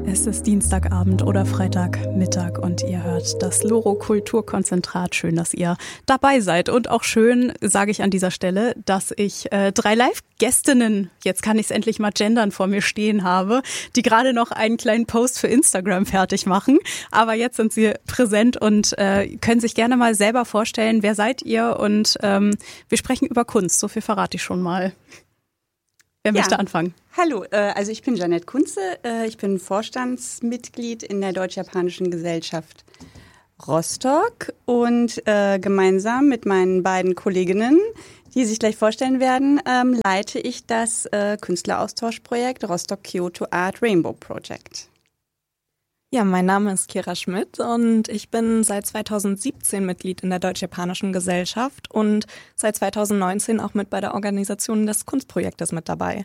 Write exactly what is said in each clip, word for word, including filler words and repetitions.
Es ist Dienstagabend oder Freitagmittag und ihr hört das Loro Kulturkonzentrat. Schön, dass ihr dabei seid. Und auch schön, sage ich an dieser Stelle, dass ich äh, drei Live-Gästinnen, jetzt kann ich es endlich mal gendern, vor mir stehen habe, die gerade noch einen kleinen Post für Instagram fertig machen. Aber jetzt sind sie präsent und äh, können sich gerne mal selber vorstellen, wer seid ihr? Und ähm, wir sprechen über Kunst, so viel verrate ich schon mal. Wer ja. möchte anfangen? Hallo, äh, also ich bin Jeanette Kunze, äh, ich bin Vorstandsmitglied in der Deutsch-Japanischen Gesellschaft Rostock und äh, gemeinsam mit meinen beiden Kolleginnen, die sich gleich vorstellen werden, ähm, leite ich das äh, Künstleraustauschprojekt Rostock-Kyoto Art Rainbow Project. Ja, mein Name ist Kira Schmidt und ich bin seit zweitausendsiebzehn Mitglied in der Deutsch-Japanischen Gesellschaft und seit zweitausendneunzehn auch mit bei der Organisation des Kunstprojektes mit dabei.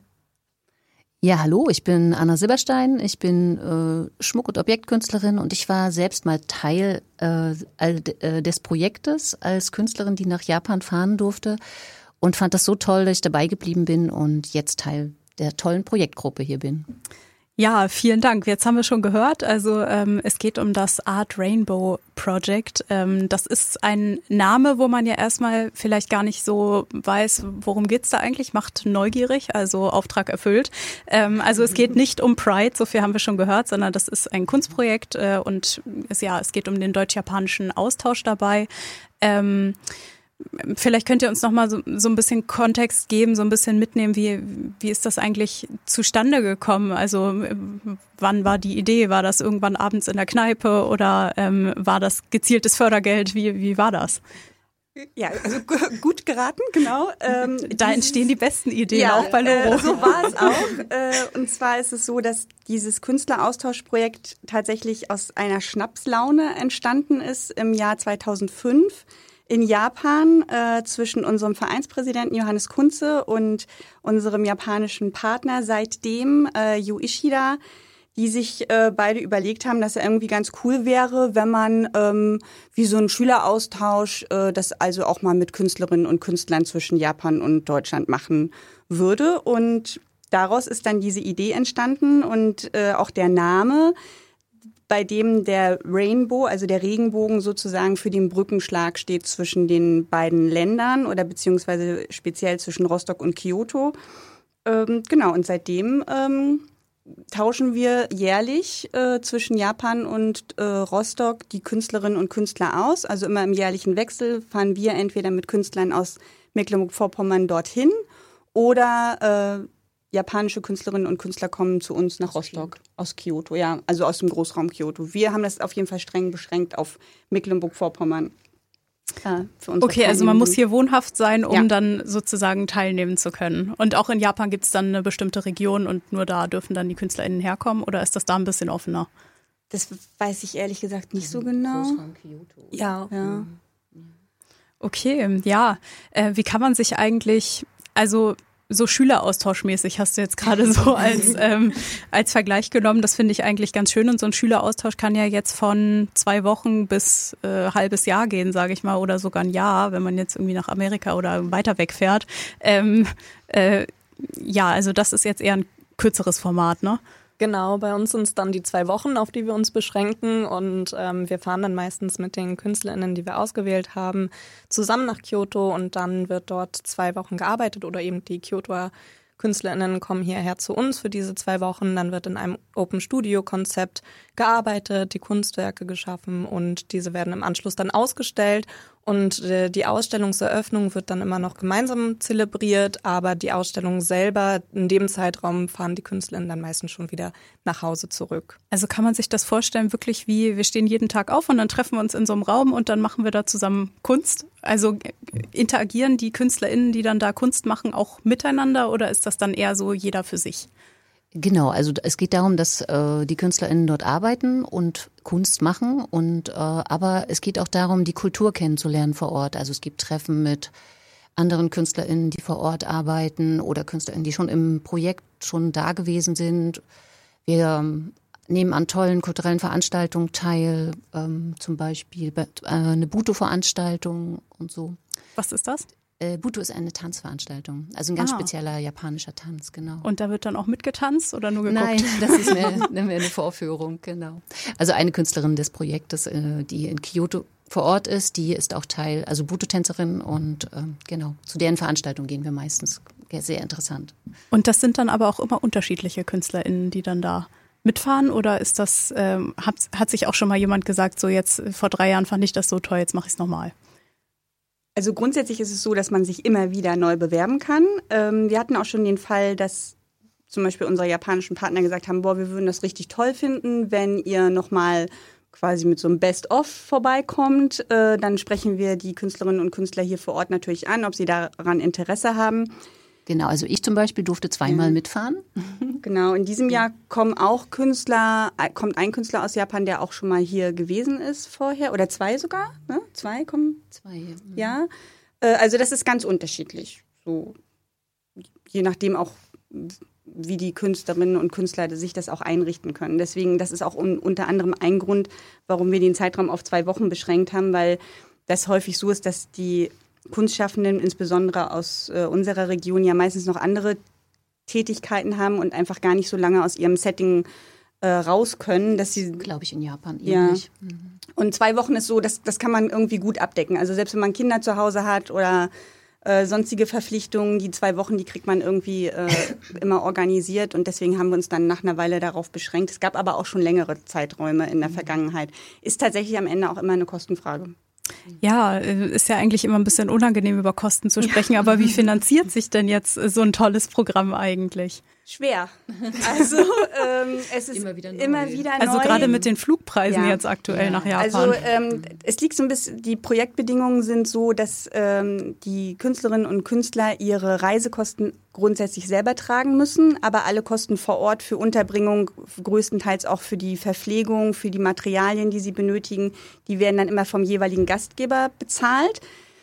Ja, hallo, ich bin Anna Silberstein, ich bin äh, Schmuck- und Objektkünstlerin und ich war selbst mal Teil äh, des Projektes als Künstlerin, die nach Japan fahren durfte und fand das so toll, dass ich dabei geblieben bin und jetzt Teil der tollen Projektgruppe hier bin. Ja, vielen Dank. Jetzt haben wir schon gehört, also ähm, es geht um das Art Rainbow Project. Ähm, das ist ein Name, wo man ja erstmal vielleicht gar nicht so weiß, worum geht's da eigentlich, macht neugierig, also Auftrag erfüllt. Ähm, also es geht nicht um Pride, so viel haben wir schon gehört, sondern das ist ein Kunstprojekt äh, und es, ja, es geht um den deutsch-japanischen Austausch dabei. Ähm, Vielleicht könnt ihr uns noch mal so, so ein bisschen Kontext geben, so ein bisschen mitnehmen, wie, wie ist das eigentlich zustande gekommen? Also wann war die Idee? War das irgendwann abends in der Kneipe oder ähm, war das gezieltes Fördergeld? Wie, wie war das? Ja, also g- gut geraten, genau. Ähm, da dieses, entstehen die besten Ideen, ja, auch bei Loro. Äh, so war es auch. Äh, und zwar ist es so, dass dieses Künstleraustauschprojekt tatsächlich aus einer Schnapslaune entstanden ist im Jahr zweitausendfünf. In Japan äh, zwischen unserem Vereinspräsidenten Johannes Kunze und unserem japanischen Partner seitdem, äh, Yu Ishida, die sich äh, beide überlegt haben, dass es irgendwie ganz cool wäre, wenn man ähm, wie so ein Schüleraustausch äh, das also auch mal mit Künstlerinnen und Künstlern zwischen Japan und Deutschland machen würde. Und daraus ist dann diese Idee entstanden und äh, auch der Name, bei dem der Rainbow, also der Regenbogen sozusagen für den Brückenschlag steht zwischen den beiden Ländern oder beziehungsweise speziell zwischen Rostock und Kyoto. Ähm, genau, und seitdem ähm, tauschen wir jährlich äh, zwischen Japan und äh, Rostock die Künstlerinnen und Künstler aus. Also immer im jährlichen Wechsel fahren wir entweder mit Künstlern aus Mecklenburg-Vorpommern dorthin oder äh, japanische Künstlerinnen und Künstler kommen zu uns nach Rostock, aus Kyoto, ja, also aus dem Großraum Kyoto. Wir haben das auf jeden Fall streng beschränkt auf Mecklenburg-Vorpommern. Ja, für unsere okay, also man muss hier wohnhaft sein, um ja. dann sozusagen teilnehmen zu können. Und auch in Japan gibt es dann eine bestimmte Region und nur da dürfen dann die KünstlerInnen herkommen oder ist das da ein bisschen offener? Das weiß ich ehrlich gesagt nicht so genau. Großraum Kyoto. Ja. ja. Okay, ja. Äh, wie kann man sich eigentlich, also so Schüleraustauschmäßig hast du jetzt gerade so als ähm, als Vergleich genommen. Das finde ich eigentlich ganz schön. Und so ein Schüleraustausch kann ja jetzt von zwei Wochen bis äh, halbes Jahr gehen, sage ich mal, oder sogar ein Jahr, wenn man jetzt irgendwie nach Amerika oder weiter wegfährt. Ähm, äh, ja, also das ist jetzt eher ein kürzeres Format, ne? Genau, bei uns sind es dann die zwei Wochen, auf die wir uns beschränken und ähm, wir fahren dann meistens mit den KünstlerInnen, die wir ausgewählt haben, zusammen nach Kyoto und dann wird dort zwei Wochen gearbeitet oder eben die Kyotoer KünstlerInnen kommen hierher zu uns für diese zwei Wochen. Dann wird in einem Open-Studio-Konzept gearbeitet, die Kunstwerke geschaffen und diese werden im Anschluss dann ausgestellt. Und äh, die Ausstellungseröffnung wird dann immer noch gemeinsam zelebriert, aber die Ausstellung selber, in dem Zeitraum fahren die KünstlerInnen dann meistens schon wieder nach Hause zurück. Also kann man sich das vorstellen, wirklich wie, wir stehen jeden Tag auf und dann treffen wir uns in so einem Raum und dann machen wir da zusammen Kunst? Also interagieren die KünstlerInnen, die dann da Kunst machen, auch miteinander oder ist das dann eher so jeder für sich? Genau, also es geht darum, dass äh, die KünstlerInnen dort arbeiten und Kunst machen und äh, aber es geht auch darum, die Kultur kennenzulernen vor Ort. Also es gibt Treffen mit anderen KünstlerInnen, die vor Ort arbeiten oder KünstlerInnen, die schon im Projekt schon da gewesen sind. Wir ähm, nehmen an tollen kulturellen Veranstaltungen teil, ähm, zum Beispiel äh, eine Buto-Veranstaltung und so. Was ist das? Äh, Buto ist eine Tanzveranstaltung, also ein ganz ah. spezieller japanischer Tanz, genau. Und da wird dann auch mitgetanzt oder nur geguckt? Nein, das ist mehr, mehr eine Vorführung, genau. Also eine Künstlerin des Projektes, äh, die in Kyoto vor Ort ist, die ist auch Teil, also Buto-Tänzerin und äh, genau, zu deren Veranstaltung gehen wir meistens. Sehr interessant. Und das sind dann aber auch immer unterschiedliche KünstlerInnen, die dann da mitfahren, oder ist das, ähm, hat, hat sich auch schon mal jemand gesagt, so jetzt vor drei Jahren fand ich das so toll, jetzt mache ich es nochmal? Also grundsätzlich ist es so, dass man sich immer wieder neu bewerben kann. Ähm, wir hatten auch schon den Fall, dass zum Beispiel unsere japanischen Partner gesagt haben, boah, wir würden das richtig toll finden, wenn ihr nochmal quasi mit so einem Best-of vorbeikommt. Äh, dann sprechen wir die Künstlerinnen und Künstler hier vor Ort natürlich an, ob sie daran Interesse haben. Genau, also ich zum Beispiel durfte zweimal ja. mitfahren. Genau, in diesem Jahr kommen auch Künstler, kommt ein Künstler aus Japan, der auch schon mal hier gewesen ist vorher, oder zwei sogar, ne? Zwei kommen? Zwei, ja. ja. Also das ist ganz unterschiedlich, so je nachdem auch, wie die Künstlerinnen und Künstler sich das auch einrichten können. Deswegen, das ist auch un- unter anderem ein Grund, warum wir den Zeitraum auf zwei Wochen beschränkt haben, weil das häufig so ist, dass die Kunstschaffenden, insbesondere aus äh, unserer Region, ja meistens noch andere Tätigkeiten haben und einfach gar nicht so lange aus ihrem Setting äh, raus können, dass sie... Glaube ich in Japan ähnlich. Ja. Mhm. Und zwei Wochen ist so, das, das kann man irgendwie gut abdecken. Also selbst wenn man Kinder zu Hause hat oder äh, sonstige Verpflichtungen, die zwei Wochen, die kriegt man irgendwie äh, immer organisiert. Und deswegen haben wir uns dann nach einer Weile darauf beschränkt. Es gab aber auch schon längere Zeiträume in der Vergangenheit. Ist tatsächlich am Ende auch immer eine Kostenfrage. Ja, ist ja eigentlich immer ein bisschen unangenehm, über Kosten zu sprechen, aber wie finanziert sich denn jetzt so ein tolles Programm eigentlich? Schwer. Also ähm, es ist immer wieder neu. Immer wieder neu. Also gerade mit den Flugpreisen ja. jetzt aktuell ja. nach Japan. Also ähm, es liegt so ein bisschen, die Projektbedingungen sind so, dass ähm, die Künstlerinnen und Künstler ihre Reisekosten grundsätzlich selber tragen müssen, aber alle Kosten vor Ort für Unterbringung, größtenteils auch für die Verpflegung, für die Materialien, die sie benötigen, die werden dann immer vom jeweiligen Gastgeber bezahlt.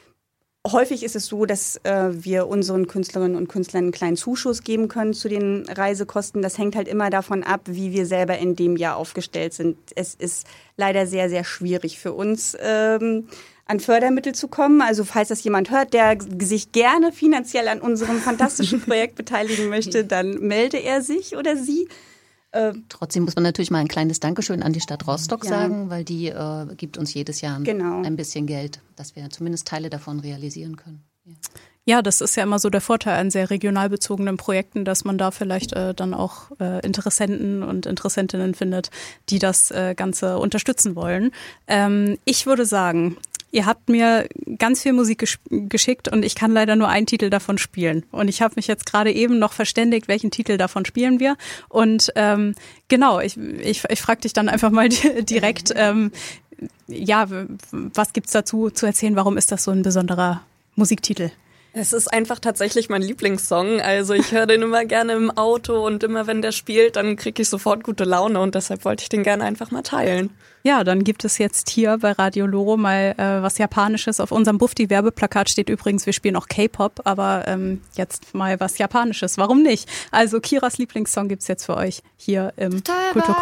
Häufig ist es so, dass äh, wir unseren Künstlerinnen und Künstlern einen kleinen Zuschuss geben können zu den Reisekosten. Das hängt halt immer davon ab, wie wir selber in dem Jahr aufgestellt sind. Es ist leider sehr, sehr schwierig für uns, ähm, an Fördermittel zu kommen. Also falls das jemand hört, der sich gerne finanziell an unserem fantastischen Projekt beteiligen möchte, dann melde er sich oder sie. Trotzdem muss man natürlich mal ein kleines Dankeschön an die Stadt Rostock ja. sagen, weil die äh, gibt uns jedes Jahr genau. ein bisschen Geld, dass wir zumindest Teile davon realisieren können. Ja. Ja, das ist ja immer so der Vorteil an sehr regional bezogenen Projekten, dass man da vielleicht äh, dann auch äh, Interessenten und Interessentinnen findet, die das äh, Ganze unterstützen wollen. Ähm, ich würde sagen, ihr habt mir ganz viel Musik gesch- geschickt und ich kann leider nur einen Titel davon spielen. Und ich habe mich jetzt gerade eben noch verständigt, welchen Titel davon spielen wir. Und ähm, genau, ich, ich, ich frage dich dann einfach mal direkt, ähm, ja, was gibt's dazu zu erzählen? Warum ist das so ein besonderer Musiktitel? Es ist einfach tatsächlich mein Lieblingssong. Also ich höre den immer gerne im Auto und immer wenn der spielt, dann kriege ich sofort gute Laune und deshalb wollte ich den gerne einfach mal teilen. Ja, dann gibt es jetzt hier bei Radio Loro mal äh, was Japanisches. Auf unserem Bufti-Werbeplakat steht übrigens, wir spielen auch K-Pop, aber ähm, jetzt mal was Japanisches. Warum nicht? Also Kiras Lieblingssong gibt's jetzt für euch hier im Kulturkontext.